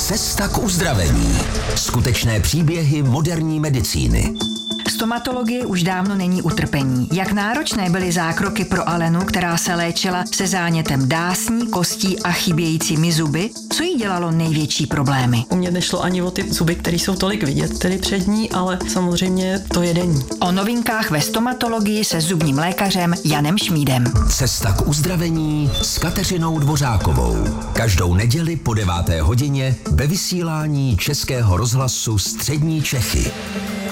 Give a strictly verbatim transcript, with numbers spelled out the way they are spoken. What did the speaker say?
Cesta k uzdravení. Skutečné příběhy moderní medicíny. Stomatologie už dávno není utrpení. Jak náročné byly zákroky pro Alenu, která se léčila se zánětem dásní, kostí a chybějícími zuby? Co jí dělalo největší problémy? U mě nešlo ani o ty zuby, které jsou tolik vidět, tedy přední, ale samozřejmě to jedení. O novinkách ve stomatologii se zubním lékařem Janem Šmídem. Cesta k uzdravení s Kateřinou Dvořákovou. Každou neděli po deváté hodině ve vysílání Českého rozhlasu Střední Čechy.